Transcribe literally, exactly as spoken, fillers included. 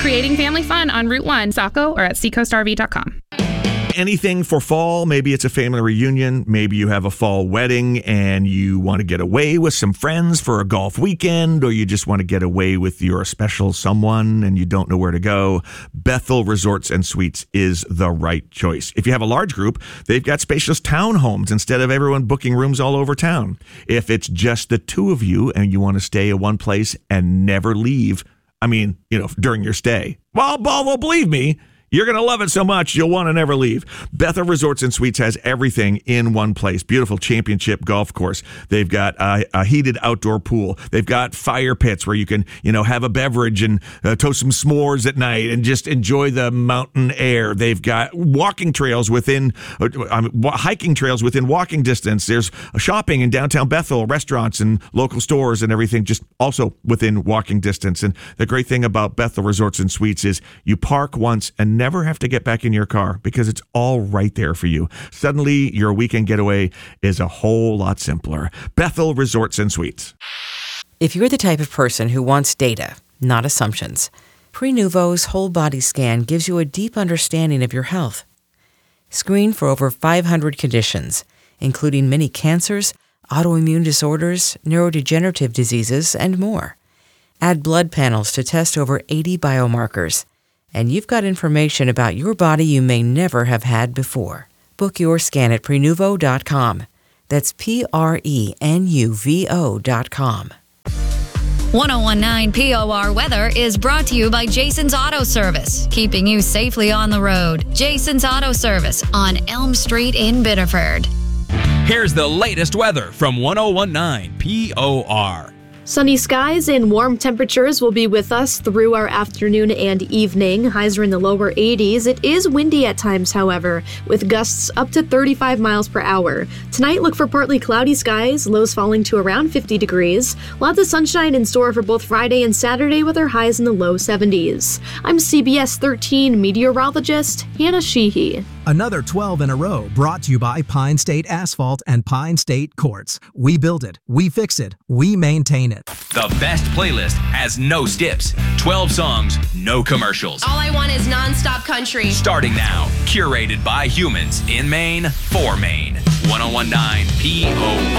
Creating family fun on Route one, Saco, or at seacoast r v dot com. Anything for fall. Maybe it's a family reunion. Maybe you have a fall wedding and you want to get away with some friends for a golf weekend, or you just want to get away with your special someone and you don't know where to go. Bethel Resorts and Suites is the right choice. If you have a large group, they've got spacious townhomes instead of everyone booking rooms all over town. If it's just the two of you and you want to stay at one place and never leave, I mean, you know, during your stay, well, well, believe me, you're going to love it so much, you'll want to never leave. Bethel Resorts and Suites has everything in one place. Beautiful championship golf course. They've got a, a heated outdoor pool. They've got fire pits where you can, you know, have a beverage and uh, toast some s'mores at night and just enjoy the mountain air. They've got walking trails within, uh, um, hiking trails within walking distance. There's shopping in downtown Bethel, restaurants and local stores and everything just also within walking distance. And the great thing about Bethel Resorts and Suites is you park once and never have to get back in your car because it's all right there for you. Suddenly, your weekend getaway is a whole lot simpler. Bethel Resorts and Suites. If you're the type of person who wants data, not assumptions, Prenuvo's whole body scan gives you a deep understanding of your health. Screen for over five hundred conditions, including many cancers, autoimmune disorders, neurodegenerative diseases, and more. Add blood panels to test over eighty biomarkers. And you've got information about your body you may never have had before. Book your scan at prenuvo dot com. That's P R E N U V O dot com. ten nineteen P O R weather is brought to you by Jason's Auto Service, keeping you safely on the road. Jason's Auto Service on Elm Street in Biddeford. Here's the latest weather from ten nineteen P O R. Sunny skies and warm temperatures will be with us through our afternoon and evening. Highs are in the lower eighties. It is windy at times, however, with gusts up to thirty-five miles per hour. Tonight, look for partly cloudy skies, lows falling to around fifty degrees. Lots of sunshine in store for both Friday and Saturday with our highs in the low seventies. I'm C B S thirteen meteorologist Hannah Sheehy. Another twelve in a row brought to you by Pine State Asphalt and Pine State Quartz. We build it, we fix it, we maintain it. The best playlist has no skips. twelve songs, no commercials. All I want is non-stop country. Starting now, curated by humans in Maine for Maine. ten nineteen P O